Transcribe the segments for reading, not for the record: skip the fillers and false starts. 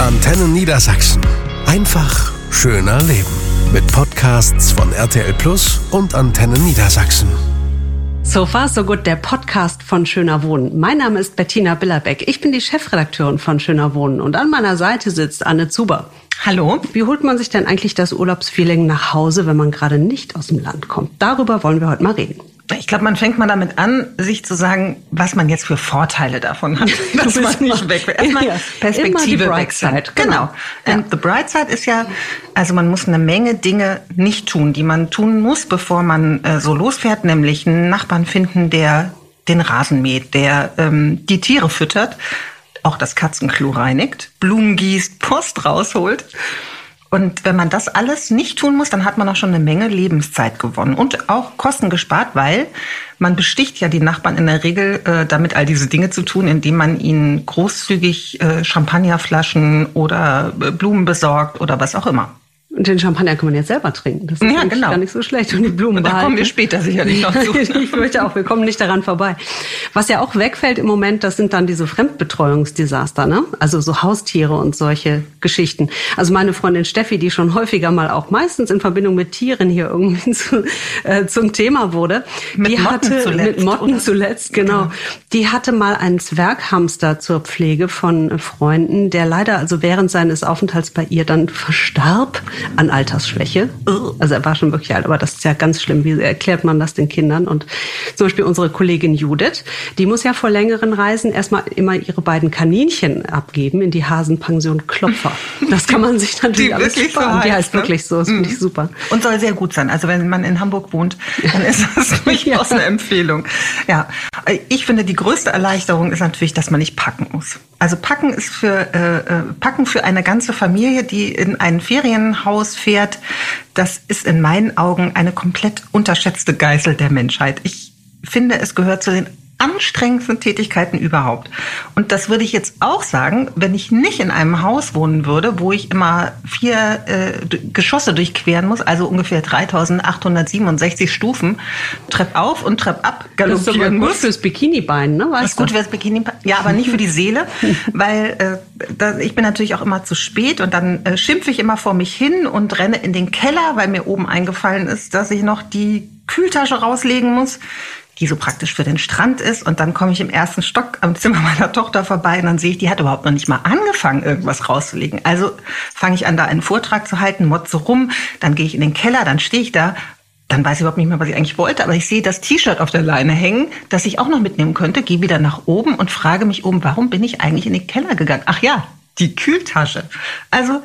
Antenne Niedersachsen. Einfach schöner leben. Mit Podcasts von RTL Plus und Antenne Niedersachsen. So far so good, der Podcast von Schöner Wohnen. Mein Name ist Bettina Billerbeck. Ich bin die Chefredakteurin von Schöner Wohnen und an meiner Seite sitzt Anne Zuber. Hallo. Wie holt man sich denn eigentlich das Urlaubsfeeling nach Hause, wenn man gerade nicht aus dem Land kommt? Darüber wollen wir heute mal reden. Ich glaube, man fängt mal damit an, sich zu sagen, was man jetzt für Vorteile davon hat, dass man nicht weg will. Erstmal Perspektive wechseln. Genau. And the bright side ist ja, also man muss eine Menge Dinge nicht tun, die man tun muss, bevor man so losfährt, nämlich einen Nachbarn finden, der den Rasen mäht, der die Tiere füttert, auch das Katzenklo reinigt, Blumen gießt, Post rausholt. Und wenn man das alles nicht tun muss, dann hat man auch schon eine Menge Lebenszeit gewonnen und auch Kosten gespart, weil man besticht ja die Nachbarn in der Regel, damit all diese Dinge zu tun, indem man ihnen großzügig Champagnerflaschen oder Blumen besorgt oder was auch immer. Und den Champagner kann man jetzt selber trinken. Das ist ja, genau. Gar nicht so schlecht. Und die Blumen behalten. Da kommen wir später sicherlich noch zu. Ich möchte auch, wir kommen nicht daran vorbei. Was ja auch wegfällt im Moment, das sind dann diese Fremdbetreuungsdesaster, ne? Also so Haustiere und solche Geschichten. Also meine Freundin Steffi, die schon häufiger mal auch meistens in Verbindung mit Tieren hier irgendwie zum Thema wurde. Mit Motten zuletzt, genau. Die hatte mal einen Zwerghamster zur Pflege von Freunden, der leider also während seines Aufenthalts bei ihr dann verstarb. An Altersschwäche. Also er war schon wirklich alt, aber das ist ja ganz schlimm. Wie erklärt man das den Kindern? Und zum Beispiel unsere Kollegin Judith, die muss ja vor längeren Reisen erstmal immer ihre beiden Kaninchen abgeben in die Hasenpension Klopfer. Das kann man sich natürlich alles sparen. Die heißt wirklich so, das finde ich super. Und soll sehr gut sein. Also wenn man in Hamburg wohnt, dann ist das durchaus eine Empfehlung. Ja, ich finde, die größte Erleichterung ist natürlich, dass man nicht packen muss. Also Packen ist Packen für eine ganze Familie, die in ein Ferienhaus fährt. Das ist in meinen Augen eine komplett unterschätzte Geißel der Menschheit. Ich finde, es gehört zu den anstrengendsten Tätigkeiten überhaupt. Und das würde ich jetzt auch sagen, wenn ich nicht in einem Haus wohnen würde, wo ich immer 4 Geschosse durchqueren muss, also ungefähr 3867 Stufen, Trepp auf und Trepp ab galoppieren muss. Das ist gut fürs Bikini-Bein, ne? Das ist gut fürs Bikini-Bein, ja, aber nicht für die Seele, weil ich bin natürlich auch immer zu spät und dann schimpfe ich immer vor mich hin und renne in den Keller, weil mir oben eingefallen ist, dass ich noch die Kühltasche rauslegen muss, die so praktisch für den Strand ist. Und dann komme ich im ersten Stock am Zimmer meiner Tochter vorbei und dann sehe ich, die hat überhaupt noch nicht mal angefangen, irgendwas rauszulegen. Also fange ich an, da einen Vortrag zu halten, motze rum, dann gehe ich in den Keller, dann stehe ich da, dann weiß ich überhaupt nicht mehr, was ich eigentlich wollte, aber ich sehe das T-Shirt auf der Leine hängen, das ich auch noch mitnehmen könnte, gehe wieder nach oben und frage mich oben, warum bin ich eigentlich in den Keller gegangen? Ach ja, die Kühltasche. Also,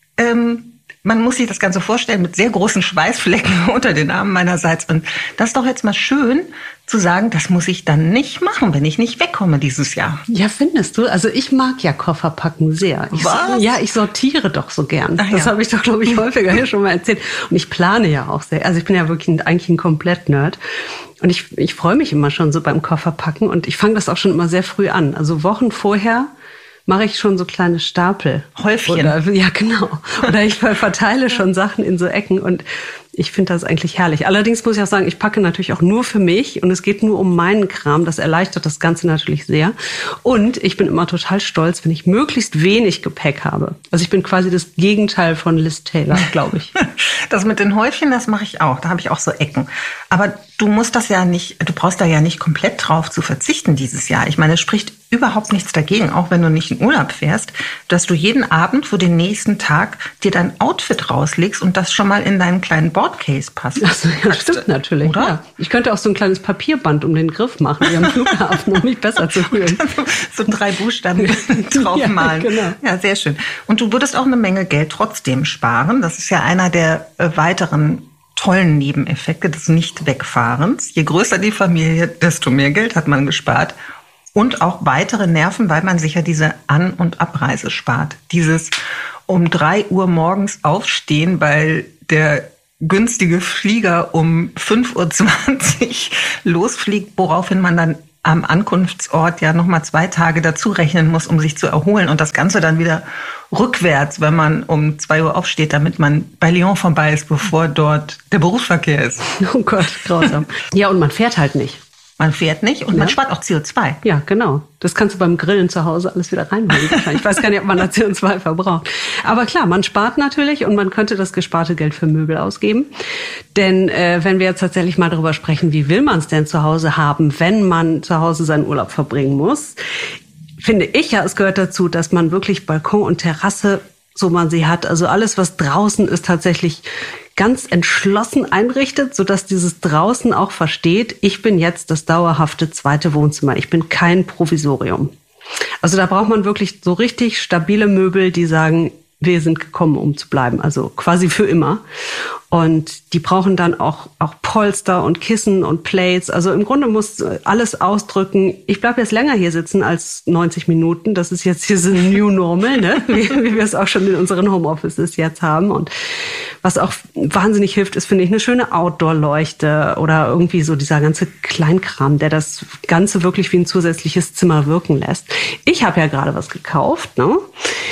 man muss sich das Ganze vorstellen mit sehr großen Schweißflecken unter den Armen meinerseits. Und das ist doch jetzt mal schön zu sagen, das muss ich dann nicht machen, wenn ich nicht wegkomme dieses Jahr. Ja, findest du? Also ich mag ja Kofferpacken sehr. Ich sortiere doch so gern. Das habe ich doch, glaube ich, häufiger hier schon mal erzählt. Und ich plane ja auch sehr. Also ich bin ja wirklich eigentlich ein Komplett-Nerd. Und ich freue mich immer schon so beim Kofferpacken. Und ich fange das auch schon immer sehr früh an. Also Wochen vorher mache ich schon so kleine Stapel. Häufchen. Ja, genau. Oder ich verteile schon Sachen in so Ecken und ich finde das eigentlich herrlich. Allerdings muss ich auch sagen, ich packe natürlich auch nur für mich und es geht nur um meinen Kram. Das erleichtert das Ganze natürlich sehr. Und ich bin immer total stolz, wenn ich möglichst wenig Gepäck habe. Also ich bin quasi das Gegenteil von Liz Taylor, glaube ich. Das mit den Häufchen, das mache ich auch. Da habe ich auch so Ecken. Aber du brauchst da ja nicht komplett drauf zu verzichten dieses Jahr. Ich meine, es spricht überhaupt nichts dagegen, auch wenn du nicht in Urlaub fährst, dass du jeden Abend für den nächsten Tag dir dein Outfit rauslegst und das schon mal in deinen kleinen Boardcase passt. Also, ja, stimmt natürlich. Oder? Ja. Ich könnte auch so ein kleines Papierband um den Griff machen, wie am Flughafen, um mich besser zu fühlen. So 3 Buchstaben draufmalen. Ja, genau. Ja, sehr schön. Und du würdest auch eine Menge Geld trotzdem sparen. Das ist ja einer der weiteren tollen Nebeneffekte des Nicht-Wegfahrens. Je größer die Familie, desto mehr Geld hat man gespart. Und auch weitere Nerven, weil man sich ja diese An- und Abreise spart. Dieses um 3 Uhr morgens aufstehen, weil der günstige Flieger um 5.20 Uhr losfliegt, woraufhin man dann am Ankunftsort ja nochmal 2 Tage dazu rechnen muss, um sich zu erholen. Und das Ganze dann wieder rückwärts, wenn man um 2 Uhr aufsteht, damit man bei Lyon vorbei ist, bevor dort der Berufsverkehr ist. Oh Gott, grausam. Ja, und man fährt halt nicht. Man fährt nicht und man spart auch CO2. Ja, genau. Das kannst du beim Grillen zu Hause alles wieder reinholen. Ich weiß gar nicht, ob man da CO2 verbraucht. Aber klar, man spart natürlich und man könnte das gesparte Geld für Möbel ausgeben. Denn wenn wir jetzt tatsächlich mal darüber sprechen, wie will man es denn zu Hause haben, wenn man zu Hause seinen Urlaub verbringen muss, finde ich ja, es gehört dazu, dass man wirklich Balkon und Terrasse, so man sie hat, also alles, was draußen ist, tatsächlich ganz entschlossen einrichtet, sodass dieses draußen auch versteht, ich bin jetzt das dauerhafte zweite Wohnzimmer. Ich bin kein Provisorium. Also da braucht man wirklich so richtig stabile Möbel, die sagen, wir sind gekommen, um zu bleiben. Also quasi für immer. Und die brauchen dann auch Polster und Kissen und Plates. Also im Grunde muss alles ausdrücken. Ich bleibe jetzt länger hier sitzen als 90 Minuten. Das ist jetzt hier so ein New Normal, ne? Wie wir es auch schon in unseren Homeoffices jetzt haben. Und was auch wahnsinnig hilft, ist, finde ich, eine schöne Outdoor-Leuchte oder irgendwie so dieser ganze Kleinkram, der das Ganze wirklich wie ein zusätzliches Zimmer wirken lässt. Ich habe ja gerade was gekauft, ne?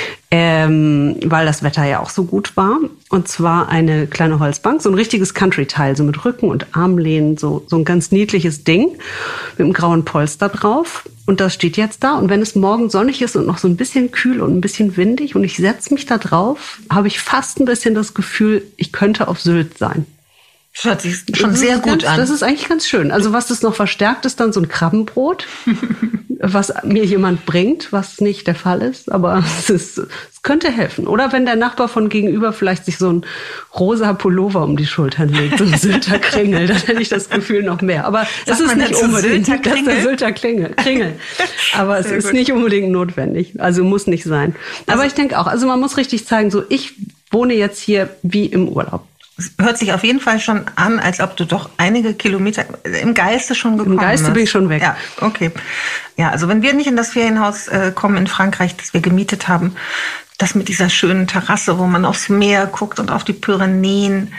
Weil das Wetter ja auch so gut war. Und zwar eine kleine Holzbank, so ein richtiges Country-Teil, so mit Rücken und Armlehnen, so ein ganz niedliches Ding mit einem grauen Polster drauf. Und das steht jetzt da. Und wenn es morgen sonnig ist und noch so ein bisschen kühl und ein bisschen windig und ich setze mich da drauf, habe ich fast ein bisschen das Gefühl, ich könnte auf Sylt sein. Das hört sich schon sehr gut an. Das ist eigentlich ganz schön. Also was das noch verstärkt, ist dann so ein Krabbenbrot, was mir jemand bringt, was nicht der Fall ist. Aber es könnte helfen. Oder wenn der Nachbar von gegenüber vielleicht sich so ein rosa Pullover um die Schultern legt, so ein Sylter Kringel, dann hätte ich das Gefühl noch mehr. Aber es ist nicht unbedingt der Sylter Kringel. Aber es ist nicht unbedingt notwendig. Also muss nicht sein. Aber ich denke auch, also man muss richtig zeigen, so ich wohne jetzt hier wie im Urlaub. Es hört sich auf jeden Fall schon an, als ob du doch einige Kilometer im Geiste schon gekommen bist. Im Geiste bin ich schon weg. Ja, okay. Ja, also wenn wir nicht in das Ferienhaus kommen in Frankreich, das wir gemietet haben, das mit dieser schönen Terrasse, wo man aufs Meer guckt und auf die Pyrenäen,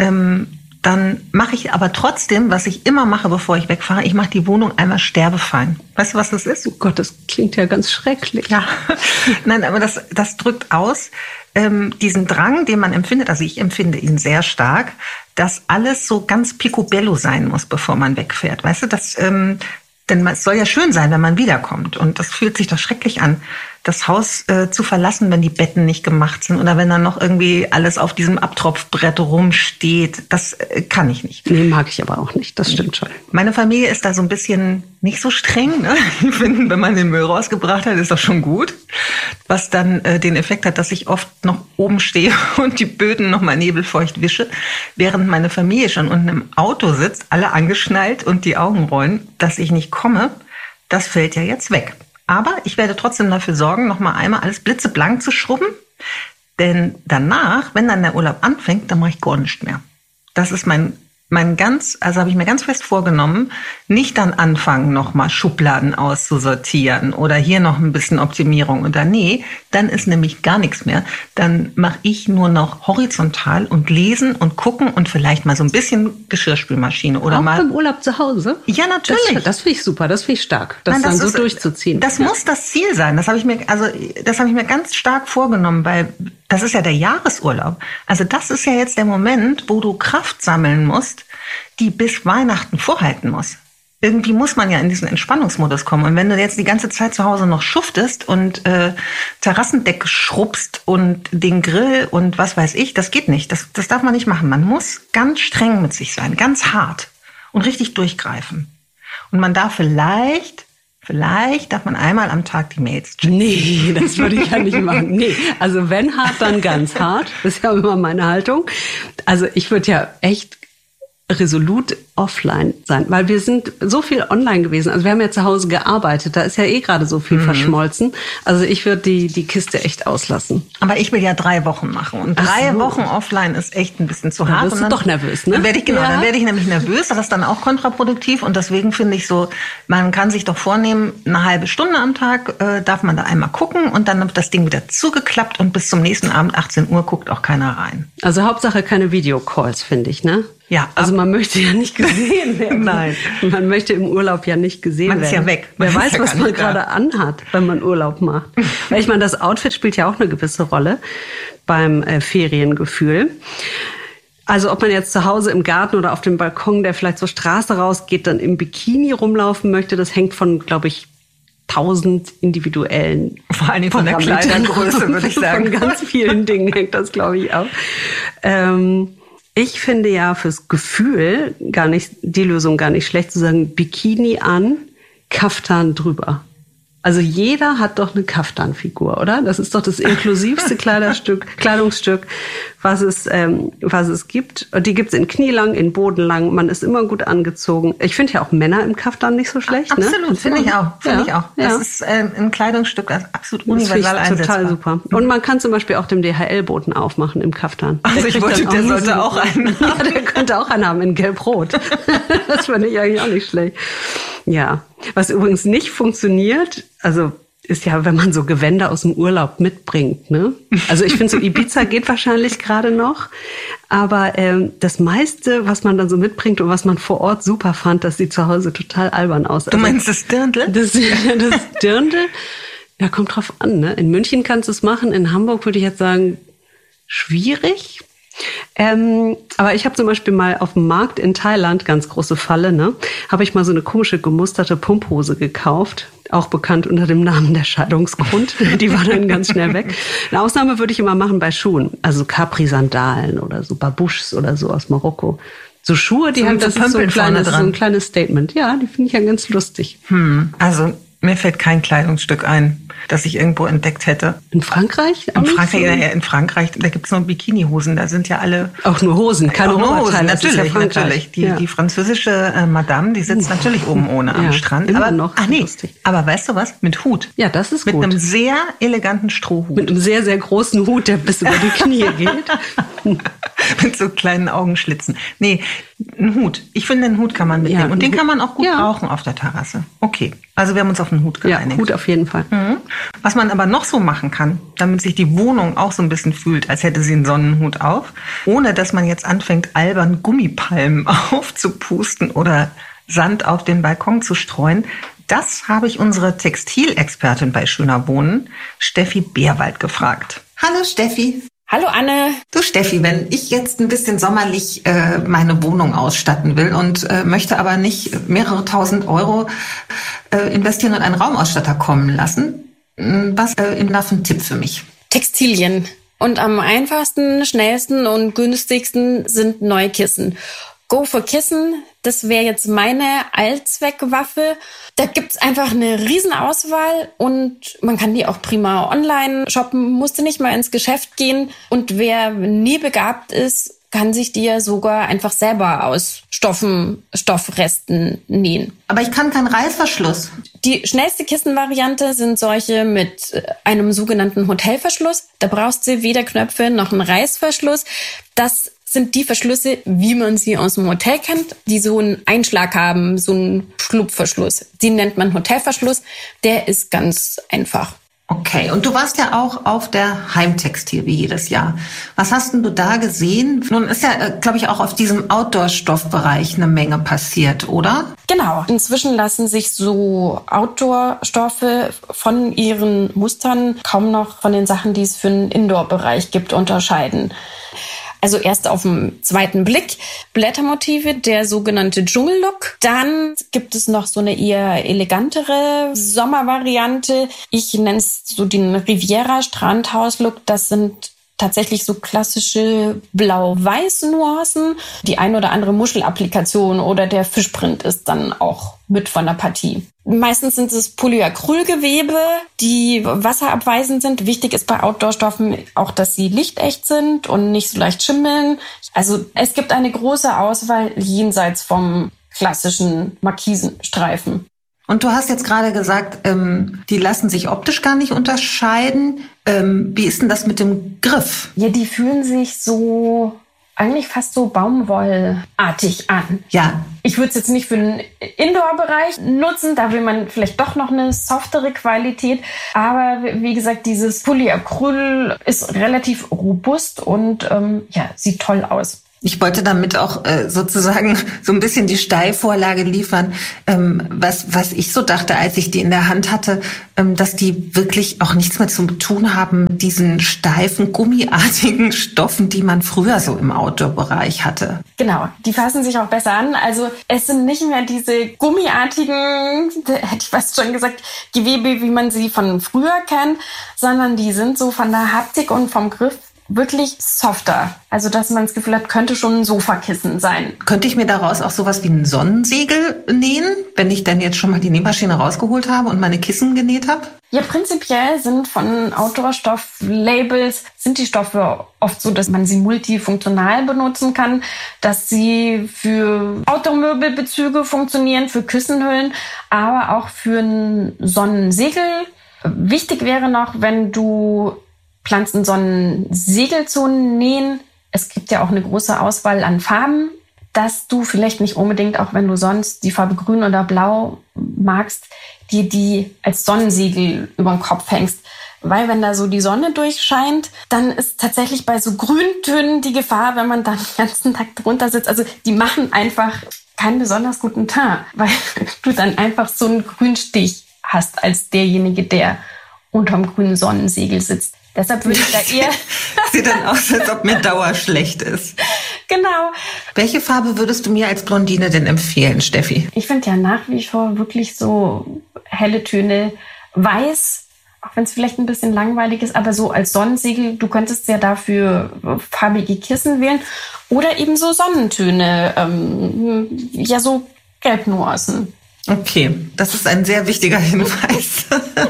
dann mache ich aber trotzdem, was ich immer mache, bevor ich wegfahre, ich mache die Wohnung einmal sterbefein. Weißt du, was das ist? Oh Gott, das klingt ja ganz schrecklich. Ja, nein, aber das drückt aus diesen Drang, den man empfindet, also ich empfinde ihn sehr stark, dass alles so ganz picobello sein muss, bevor man wegfährt. Weißt du, denn es soll ja schön sein, wenn man wiederkommt. Und das fühlt sich doch schrecklich an, das Haus zu verlassen, wenn die Betten nicht gemacht sind oder wenn dann noch irgendwie alles auf diesem Abtropfbrett rumsteht. Das kann ich nicht. Nee, mag ich aber auch nicht. Das stimmt schon. Meine Familie ist da so ein bisschen nicht so streng. Ne? Die finden, wenn man den Müll rausgebracht hat, ist das schon gut. Was dann den Effekt hat, dass ich oft noch oben stehe und die Böden noch mal nebelfeucht wische, während meine Familie schon unten im Auto sitzt, alle angeschnallt und die Augen rollen, dass ich nicht komme. Das fällt ja jetzt weg. Aber ich werde trotzdem dafür sorgen, noch mal einmal alles blitzeblank zu schrubben. Denn danach, wenn dann der Urlaub anfängt, dann mache ich gar nichts mehr. Das ist also habe ich mir ganz fest vorgenommen, nicht dann anfangen, nochmal Schubladen auszusortieren oder hier noch ein bisschen Optimierung oder nee, dann ist nämlich gar nichts mehr. Dann mache ich nur noch horizontal und lesen und gucken und vielleicht mal so ein bisschen Geschirrspülmaschine oder auch mal beim Urlaub zu Hause? Ja, natürlich. Das finde ich super, das finde ich stark, das dann so durchzuziehen. Das muss das Ziel sein. Das habe ich mir ganz stark vorgenommen, weil das ist ja der Jahresurlaub. Also das ist ja jetzt der Moment, wo du Kraft sammeln musst, die bis Weihnachten vorhalten muss. Irgendwie muss man ja in diesen Entspannungsmodus kommen. Und wenn du jetzt die ganze Zeit zu Hause noch schuftest und Terrassendeck schrubbst und den Grill und was weiß ich, das geht nicht. Das darf man nicht machen. Man muss ganz streng mit sich sein, ganz hart und richtig durchgreifen. Und man darf vielleicht darf man einmal am Tag die Mails checken. Nee, das würde ich ja nicht machen. Nee, also wenn hart, dann ganz hart. Das ist ja immer meine Haltung. Also ich würde ja echt resolut offline sein, weil wir sind so viel online gewesen. Also wir haben ja zu Hause gearbeitet, da ist ja eh gerade so viel verschmolzen. Also ich würde die Kiste echt auslassen. Aber ich will ja 3 Wochen machen und 3 Wochen offline ist echt ein bisschen zu hart. Da bist du doch nervös, ne? Dann werde ich nämlich nervös, das ist dann auch kontraproduktiv und deswegen finde ich so, man kann sich doch vornehmen, eine halbe Stunde am Tag darf man da einmal gucken und dann wird das Ding wieder zugeklappt und bis zum nächsten Abend 18 Uhr guckt auch keiner rein. Also Hauptsache keine Videocalls, finde ich, ne? Ja, also man möchte ja nicht gesehen werden. Nein. Man möchte im Urlaub ja nicht gesehen werden. Man ist ja weg. Wer weiß, was man gerade anhat, wenn man Urlaub macht. Weil ich meine, das Outfit spielt ja auch eine gewisse Rolle beim Feriengefühl. Also ob man jetzt zu Hause im Garten oder auf dem Balkon, der vielleicht zur Straße rausgeht, dann im Bikini rumlaufen möchte, das hängt von, glaube ich, 1000 individuellen vor allem von der Kleidergröße, würde ich sagen. Von ganz vielen Dingen hängt das, glaube ich, ab. Ich finde ja fürs Gefühl die Lösung gar nicht schlecht, zu sagen, Bikini an, Kaftan drüber. Also jeder hat doch eine Kaftanfigur, oder? Das ist doch das inklusivste Kleidungsstück, was es gibt. Und die gibt's in knielang, in bodenlang. Man ist immer gut angezogen. Ich finde ja auch Männer im Kaftan nicht so schlecht. Absolut, ne? finde ich auch. Das ist ein Kleidungsstück, das absolut universal einsetzbar. Total super. Und man kann zum Beispiel auch dem DHL-Boten aufmachen im Kaftan. Also ich wollte, der sollte auch einen haben. Ja, der könnte auch einen haben in Gelb-Rot. Das fand ich eigentlich auch nicht schlecht. Ja, was übrigens nicht funktioniert, also ist ja, wenn man so Gewänder aus dem Urlaub mitbringt, ne? Also ich finde, so Ibiza geht wahrscheinlich gerade noch, aber das meiste, was man dann so mitbringt und was man vor Ort super fand, das sieht zu Hause total albern aus. Du meinst das Dirndl? Das Dirndl, ja, kommt drauf an, ne? In München kannst du es machen, in Hamburg würde ich jetzt sagen, schwierig. Aber ich habe zum Beispiel mal auf dem Markt in Thailand, ganz große Falle, ne, habe ich mal so eine komische gemusterte Pumphose gekauft, auch bekannt unter dem Namen der Scheidungsgrund. Die war dann ganz schnell weg. Eine Ausnahme würde ich immer machen bei Schuhen, also Capri-Sandalen oder so Babouches oder so aus Marokko. So Schuhe, die haben das ist so ein kleines Statement. Ja, die finde ich ja ganz lustig. Also mir fällt kein Kleidungsstück ein, das ich irgendwo entdeckt hätte. In Frankreich? In Frankreich, da gibt's nur Bikini-Hosen. Da sind ja alle... Auch nur Hosen, keine Oberteile. Natürlich. Die französische Madame, die sitzt natürlich oben ohne am Strand. Immer noch. Lustig. Aber weißt du was? Mit Hut. Ja, das ist gut. Mit einem sehr eleganten Strohhut. Mit einem sehr, sehr großen Hut, der bis über die Knie geht. Mit so kleinen Augenschlitzen. Nee, ein Hut. Ich finde, einen Hut kann man mitnehmen. Und den kann man auch gut brauchen auf der Terrasse. Okay, also wir haben uns auf einen Hut geeinigt. Ja, Hut auf jeden Fall. Was man aber noch so machen kann, damit sich die Wohnung auch so ein bisschen fühlt, als hätte sie einen Sonnenhut auf, ohne dass man jetzt anfängt, albern Gummipalmen aufzupusten oder Sand auf den Balkon zu streuen. Das habe ich unsere Textilexpertin bei Schöner Wohnen, Steffi Beerwald, gefragt. Hallo Steffi. Hallo Anne. Du Steffi, wenn ich jetzt ein bisschen sommerlich meine Wohnung ausstatten will und möchte aber nicht mehrere tausend Euro investieren und einen Raumausstatter kommen lassen, was ist ein Tipp für mich? Textilien. Und am einfachsten, schnellsten und günstigsten sind neue Kissen. Go for Kissen, das wäre jetzt meine Allzweckwaffe. Da gibt's einfach eine Riesenauswahl und man kann die auch prima online shoppen, musste nicht mal ins Geschäft gehen. Und wer nie begabt ist, kann sich die ja sogar einfach selber aus Stoffresten nähen. Aber ich kann keinen Reißverschluss. Die schnellste Kissenvariante sind solche mit einem sogenannten Hotelverschluss. Da brauchst du weder Knöpfe noch einen Reißverschluss. Das sind die Verschlüsse, wie man sie aus dem Hotel kennt, die so einen Einschlag haben, so einen Schlupfverschluss. Den nennt man Hotelverschluss. Der ist ganz einfach. Okay, und du warst ja auch auf der Heimtextil wie jedes Jahr. Was hast denn du da gesehen? Nun ist ja, glaube ich, auch auf diesem Outdoor-Stoffbereich eine Menge passiert, oder? Genau. Inzwischen lassen sich so Outdoor-Stoffe von ihren Mustern kaum noch von den Sachen, die es für den Indoor-Bereich gibt, unterscheiden. Also erst auf den zweiten Blick Blättermotive, der sogenannte Dschungellook. Dann gibt es noch so eine eher elegantere Sommervariante. Ich nenne es so den Riviera-Strandhaus-Look. Das sind tatsächlich so klassische Blau-Weiß-Nuancen. Die ein oder andere Muschelapplikation oder der Fischprint ist dann auch mit von der Partie. Meistens sind es Polyacrylgewebe, die wasserabweisend sind. Wichtig ist bei Outdoor-Stoffen auch, dass sie lichtecht sind und nicht so leicht schimmeln. Also es gibt eine große Auswahl jenseits vom klassischen Markisenstreifen. Und du hast jetzt gerade gesagt, die lassen sich optisch gar nicht unterscheiden. Wie ist denn das mit dem Griff? Ja, die fühlen sich so eigentlich fast so baumwollartig an. Ja. Ich würde es jetzt nicht für den Indoor-Bereich nutzen, da will man vielleicht doch noch eine softere Qualität. Aber wie gesagt, dieses Polyacryl ist relativ robust und sieht toll aus. Ich wollte damit auch sozusagen so ein bisschen die Steilvorlage liefern, was ich so dachte, als ich die in der Hand hatte, dass die wirklich auch nichts mehr zu tun haben mit diesen steifen, gummiartigen Stoffen, die man früher so im Outdoor-Bereich hatte. Genau, die fassen sich auch besser an. Also es sind nicht mehr diese gummiartigen, hätte ich fast schon gesagt, Gewebe, wie man sie von früher kennt, sondern die sind so von der Haptik und vom Griff wirklich softer. Also, dass man das Gefühl hat, könnte schon ein Sofakissen sein. Könnte ich mir daraus auch sowas wie ein Sonnensegel nähen, wenn ich dann jetzt schon mal die Nähmaschine rausgeholt habe und meine Kissen genäht habe? Ja, prinzipiell sind von Outdoor-Stoff-Labels sind die Stoffe oft so, dass man sie multifunktional benutzen kann, dass sie für Outdoor-Möbelbezüge funktionieren, für Kissenhüllen, aber auch für ein Sonnensegel. Wichtig wäre noch, wenn du planst, ein Sonnensegel zu nähen. Es gibt ja auch eine große Auswahl an Farben, dass du vielleicht nicht unbedingt, auch wenn du sonst die Farbe Grün oder Blau magst, dir die als Sonnensegel über den Kopf hängst. Weil wenn da so die Sonne durchscheint, dann ist tatsächlich bei so Grüntönen die Gefahr, wenn man dann den ganzen Tag drunter sitzt. Also die machen einfach keinen besonders guten Teint, weil du dann einfach so einen Grünstich hast als derjenige, der unterm grünen Sonnensegel sitzt. Deshalb würde ich da eher... Sieht dann aus, als ob mir Dauer schlecht ist. Genau. Welche Farbe würdest du mir als Blondine denn empfehlen, Steffi? Ich finde ja nach wie vor wirklich so helle Töne. Weiß, auch wenn es vielleicht ein bisschen langweilig ist, aber so als Sonnensegel, du könntest ja dafür farbige Kissen wählen. Oder eben so Sonnentöne, ja so Gelbnuancen. Okay, das ist ein sehr wichtiger Hinweis.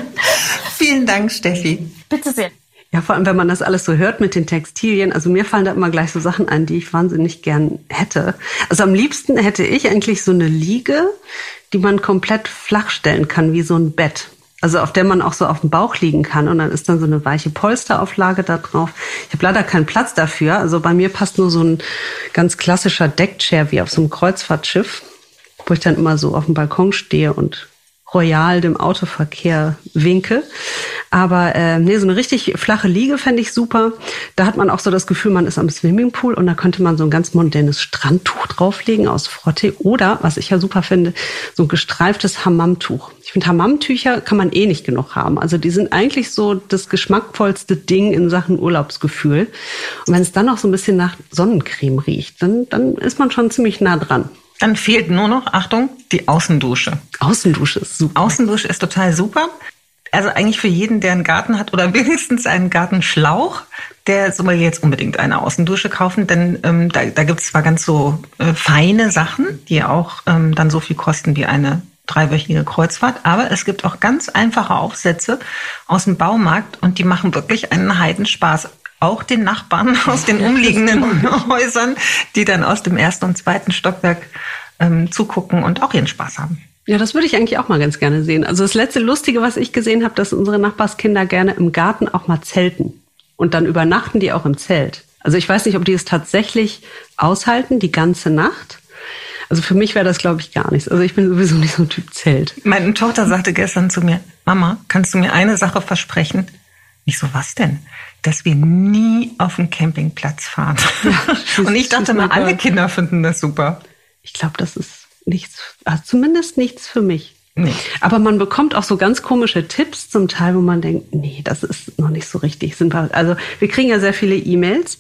Vielen Dank, Steffi. Bitte sehr. Ja, vor allem, wenn man das alles so hört mit den Textilien. Also mir fallen da immer gleich so Sachen ein, die ich wahnsinnig gern hätte. Also am liebsten hätte ich eigentlich so eine Liege, die man komplett flach stellen kann, wie so ein Bett. Also auf der man auch so auf dem Bauch liegen kann. Und dann ist dann so eine weiche Polsterauflage da drauf. Ich habe leider keinen Platz dafür. Also bei mir passt nur so ein ganz klassischer Deckchair wie auf so einem Kreuzfahrtschiff, wo ich dann immer so auf dem Balkon stehe und royal dem Autoverkehr winke. Aber so eine richtig flache Liege fände ich super. Da hat man auch so das Gefühl, man ist am Swimmingpool und da könnte man so ein ganz modernes Strandtuch drauflegen aus Frottee. Oder, was ich ja super finde, so ein gestreiftes Hammamtuch. Ich finde, Hammamtücher kann man eh nicht genug haben. Also die sind eigentlich so das geschmackvollste Ding in Sachen Urlaubsgefühl. Und wenn es dann noch so ein bisschen nach Sonnencreme riecht, dann ist man schon ziemlich nah dran. Dann fehlt nur noch, Achtung, die Außendusche. Außendusche ist super. Außendusche ist total super. Also eigentlich für jeden, der einen Garten hat oder wenigstens einen Gartenschlauch, der soll jetzt unbedingt eine Außendusche kaufen, denn da gibt es zwar ganz so feine Sachen, die auch dann so viel kosten wie eine 3-wöchige Kreuzfahrt, aber es gibt auch ganz einfache Aufsätze aus dem Baumarkt und die machen wirklich einen Heidenspaß. Auch den Nachbarn aus den umliegenden Häusern, die dann aus dem 1. und 2. Stockwerk zugucken und auch ihren Spaß haben. Ja, das würde ich eigentlich auch mal ganz gerne sehen. Also das letzte Lustige, was ich gesehen habe, dass unsere Nachbarskinder gerne im Garten auch mal zelten. Und dann übernachten die auch im Zelt. Also ich weiß nicht, ob die es tatsächlich aushalten, die ganze Nacht. Also für mich wäre das, glaube ich, gar nichts. Also ich bin sowieso nicht so ein Typ Zelt. Meine Tochter sagte gestern zu mir, Mama, kannst du mir eine Sache versprechen? Ich so, was denn? Dass wir nie auf den Campingplatz fahren. Ja, und ich dachte mal, alle Kinder finden das super. Ich glaube, das ist nichts, also zumindest nichts für mich. Nee. Aber man bekommt auch so ganz komische Tipps zum Teil, wo man denkt, nee, das ist noch nicht so richtig. Also wir kriegen ja sehr viele E-Mails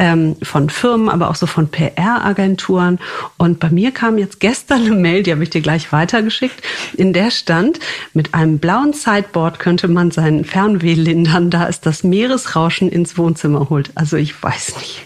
von Firmen, aber auch so von PR-Agenturen. Und bei mir kam jetzt gestern eine Mail, die habe ich dir gleich weitergeschickt, in der stand, mit einem blauen Sideboard könnte man seinen Fernweh lindern, da es das Meeresrauschen ins Wohnzimmer holt. Also ich weiß nicht.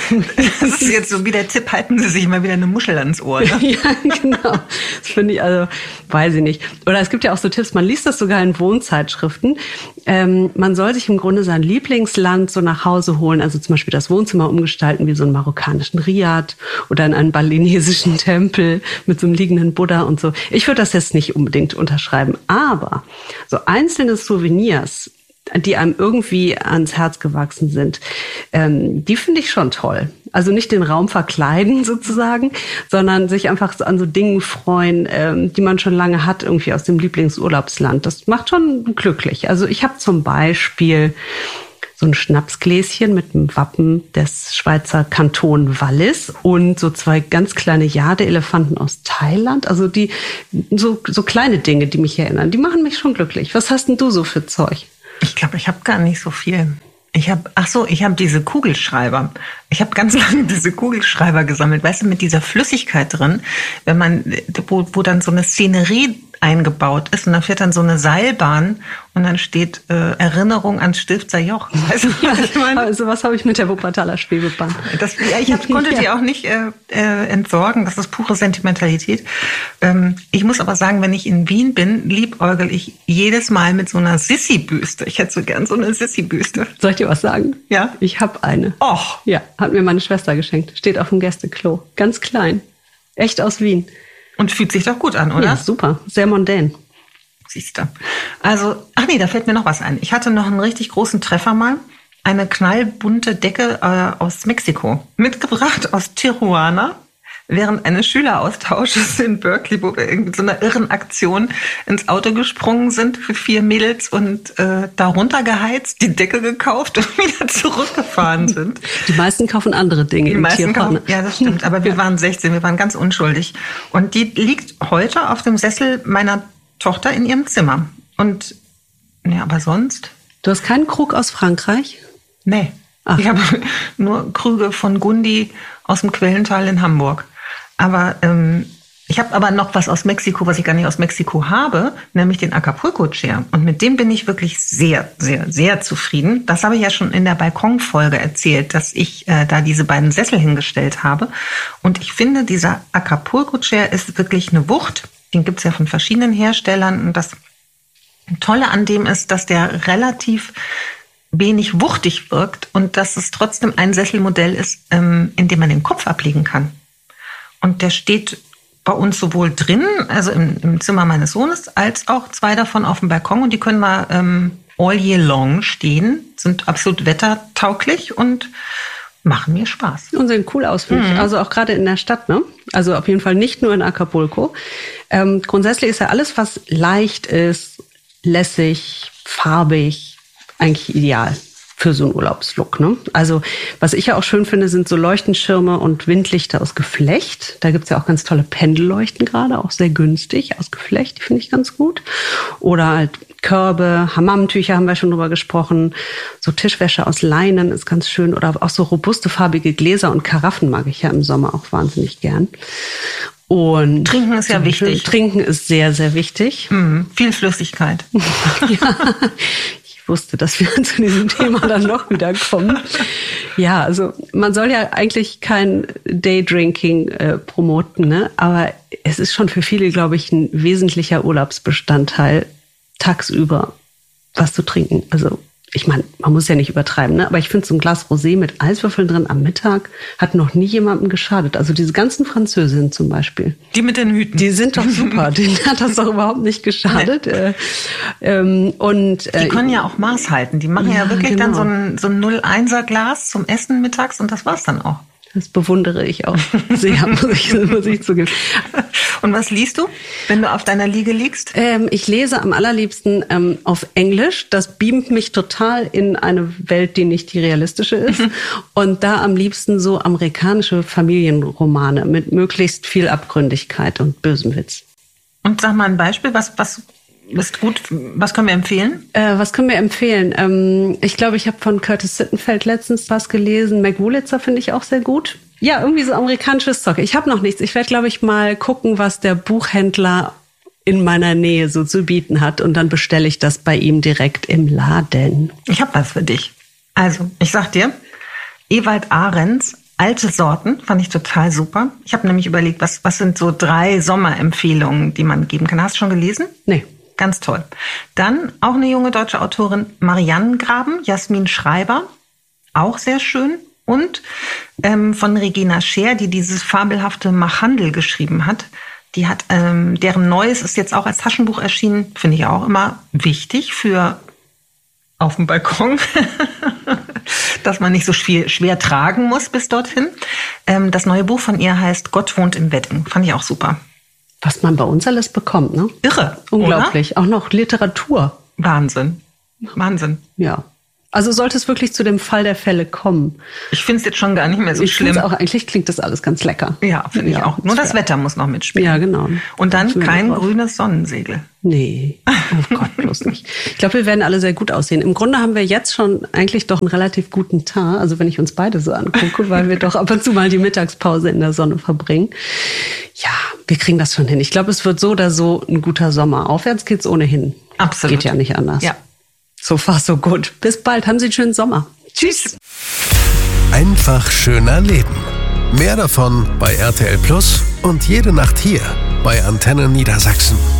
Das ist jetzt so wie der Tipp, halten Sie sich mal wieder eine Muschel ans Ohr. Ne? Ja, genau. Das finde ich, also weiß ich nicht. Oder es gibt ja auch so Tipps, man liest das sogar in Wohnzeitschriften. Man soll sich im Grunde sein Lieblingsland so nach Hause holen, also zum Beispiel das Wohnzimmer umgestalten wie so einen marokkanischen Riad oder in einen balinesischen Tempel mit so einem liegenden Buddha und so. Ich würde das jetzt nicht unbedingt unterschreiben, aber so einzelne Souvenirs, die einem irgendwie ans Herz gewachsen sind, die finde ich schon toll. Also nicht den Raum verkleiden sozusagen, sondern sich einfach so an so Dingen freuen, die man schon lange hat, irgendwie aus dem Lieblingsurlaubsland. Das macht schon glücklich. Also ich habe zum Beispiel so ein Schnapsgläschen mit dem Wappen des Schweizer Kanton Wallis und so 2 ganz kleine Jade-Elefanten aus Thailand. Also die so kleine Dinge, die mich erinnern, die machen mich schon glücklich. Was hast denn du so für Zeug? Ich glaube, ich habe gar nicht so viel. Ich habe diese Kugelschreiber. Ich habe ganz lange diese Kugelschreiber gesammelt, weißt du, mit dieser Flüssigkeit drin, wenn man, wo dann so eine Szenerie eingebaut ist und da fährt dann so eine Seilbahn und dann steht Erinnerung an Stilfser Joch. Weißt du, was ich meine? Also was habe ich mit der Wuppertaler Schwebebahn? Ich konnte die auch nicht entsorgen. Das ist pure Sentimentalität. Ich muss aber sagen, wenn ich in Wien bin, liebäugel ich jedes Mal mit so einer Sissi-Büste. Ich hätte so gern so eine Sissi-Büste. Soll ich dir was sagen? Ja? Ich habe eine. Och. Ja, hat mir meine Schwester geschenkt. Steht auf dem Gästeklo. Ganz klein. Echt aus Wien. Und fühlt sich doch gut an, oder? Ja, super. Sehr mondän. Siehst du. Also, da fällt mir noch was ein. Ich hatte noch einen richtig großen Treffer mal. Eine knallbunte Decke aus Mexiko. Mitgebracht aus Tijuana. Während eines Schüleraustausches in Berkeley, wo wir irgendwie so einer irren Aktion ins Auto gesprungen sind für 4 Mädels und da runtergeheizt, die Decke gekauft und wieder zurückgefahren sind. Die meisten kaufen andere Dinge. Die meisten kaufen, ja, das stimmt. Aber wir waren 16, wir waren ganz unschuldig. Und die liegt heute auf dem Sessel meiner Tochter in ihrem Zimmer. Und, ja, aber sonst? Du hast keinen Krug aus Frankreich? Nee. Ach. Ich habe nur Krüge von Gundi aus dem Quellental in Hamburg. Aber ich habe aber noch was aus Mexiko, was ich gar nicht aus Mexiko habe, nämlich den Acapulco-Chair. Und mit dem bin ich wirklich sehr, sehr, sehr zufrieden. Das habe ich ja schon in der Balkonfolge erzählt, dass ich da diese beiden Sessel hingestellt habe. Und ich finde, dieser Acapulco-Chair ist wirklich eine Wucht. Den gibt es ja von verschiedenen Herstellern. Und das Tolle an dem ist, dass der relativ wenig wuchtig wirkt und dass es trotzdem ein Sesselmodell ist, in dem man den Kopf ablegen kann. Und der steht bei uns sowohl drin, also im Zimmer meines Sohnes, als auch 2 davon auf dem Balkon. Und die können mal all year long stehen, sind absolut wettertauglich und machen mir Spaß. Und sehen cool aus, finde ich. Also auch gerade in der Stadt, ne? Also auf jeden Fall nicht nur in Acapulco. Grundsätzlich ist ja alles, was leicht ist, lässig, farbig, eigentlich ideal für so einen Urlaubslook, ne? Also was ich ja auch schön finde, sind so Leuchtenschirme und Windlichter aus Geflecht. Da gibt's ja auch ganz tolle Pendelleuchten gerade, auch sehr günstig aus Geflecht, die finde ich ganz gut. Oder halt Körbe, Hammamtücher haben wir schon drüber gesprochen. So Tischwäsche aus Leinen ist ganz schön. Oder auch so robuste farbige Gläser und Karaffen mag ich ja im Sommer auch wahnsinnig gern. Und Trinken ist ja wichtig. Trinken ist sehr, sehr wichtig. Viel Flüssigkeit. Ja. Ich wusste, dass wir zu diesem Thema dann noch wieder kommen. Ja, also man soll ja eigentlich kein Daydrinking promoten, ne? Aber es ist schon für viele, glaube ich, ein wesentlicher Urlaubsbestandteil, tagsüber was zu trinken. Also ich meine, man muss ja nicht übertreiben, ne? Aber ich finde, so ein Glas Rosé mit Eiswürfeln drin am Mittag hat noch nie jemandem geschadet. Also diese ganzen Französinnen zum Beispiel. Die mit den Hüten. Die sind doch super. Denen hat das doch überhaupt nicht geschadet. Nee. Die können ja auch Maß halten. Die machen ja wirklich dann so ein 0,1er Glas zum Essen mittags und das war's dann auch. Das bewundere ich auch sehr, muss ich zugeben. Und was liest du, wenn du auf deiner Liege liegst? Ich lese am allerliebsten auf Englisch. Das beamt mich total in eine Welt, die nicht die realistische ist. Und da am liebsten so amerikanische Familienromane mit möglichst viel Abgründigkeit und bösem Witz. Und sag mal ein Beispiel, was ist gut, was können wir empfehlen? Was können wir empfehlen? Ich glaube, ich habe von Curtis Sittenfeld letztens was gelesen. Mac Wurlitzer finde ich auch sehr gut. Ja, irgendwie so amerikanisches Zeug. Ich habe noch nichts. Ich werde, glaube ich, mal gucken, was der Buchhändler in meiner Nähe so zu bieten hat. Und dann bestelle ich das bei ihm direkt im Laden. Ich habe was für dich. Also, ich sag dir, Ewald Ahrens, Alte Sorten, fand ich total super. Ich habe nämlich überlegt, was sind so 3 Sommerempfehlungen, die man geben kann. Hast du schon gelesen? Nee. Ganz toll. Dann auch eine junge deutsche Autorin, Marianne Graben, Jasmin Schreiber, auch sehr schön. Und von Regina Scheer, die dieses fabelhafte Machandel geschrieben hat. Die hat, deren Neues ist jetzt auch als Taschenbuch erschienen, finde ich auch immer wichtig für auf dem Balkon, dass man nicht so schwer tragen muss bis dorthin. Das neue Buch von ihr heißt Gott wohnt im Wedding. Fand ich auch super. Was man bei uns alles bekommt, ne? Irre. Unglaublich. Oder? Auch noch Literatur. Wahnsinn. Wahnsinn. Ja. Also sollte es wirklich zu dem Fall der Fälle kommen. Ich finde es jetzt schon gar nicht mehr so schlimm. Auch, eigentlich klingt das alles ganz lecker. Ja, finde ich auch. Nur das Wetter muss noch mitspielen. Ja, genau. Und dann kein grünes Sonnensegel. Nee, oh Gott, bloß nicht. Ich glaube, wir werden alle sehr gut aussehen. Im Grunde haben wir jetzt schon eigentlich doch einen relativ guten Teint, also wenn ich uns beide so angucke, weil wir doch ab und zu mal die Mittagspause in der Sonne verbringen. Ja, wir kriegen das schon hin. Ich glaube, es wird so oder so ein guter Sommer. Aufwärts geht's ohnehin. Absolut. Geht ja nicht anders. Ja. So far, so gut. Bis bald. Haben Sie einen schönen Sommer. Tschüss. Einfach schöner Leben. Mehr davon bei RTL Plus und jede Nacht hier bei Antenne Niedersachsen.